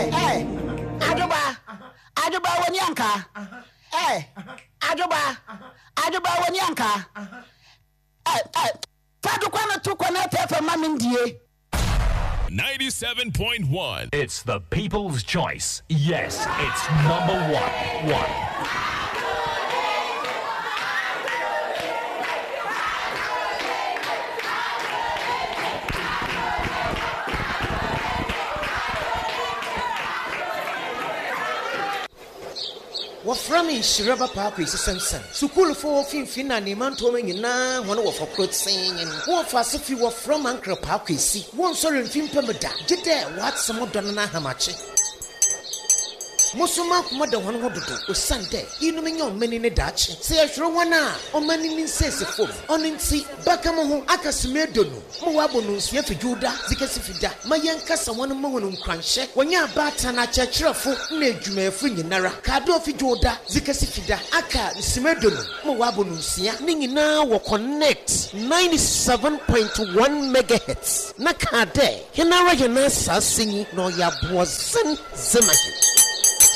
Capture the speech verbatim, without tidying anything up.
Hey, Aduba, Aduba Wanyanka. Hey, Aduba, Aduba Wanyanka. Hey, hey, Fadukwana Tukwana Tefa Mamindie. ninety-seven point one. It's the people's choice. Yes, it's number one. One. From in Shiraba Park is a sense. So cool for Finfin and Imantoing in now, one of a quote saying, and one fast if you were from Uncle Park is see. One sorry in Fimpamada. Get there, what some of Donna Hamachi. Mosuma mother one hundred to Sunday. You know me on many in the Dutch. Say a true one or many in says a fool. On in see Bacamo Acasimedono. Moabonus, Yefi Juda, Zikasifida. My young cousin one moon crunch. When you're batana churchful, Nejume Fringinara, Cardofi Joda, Zikasifida, Aka, Simedono, Moabonusia, Nina will connect ninety-seven point one megahertz. Nakade, Henara Yanasa singing, no ya boazen Zimahi.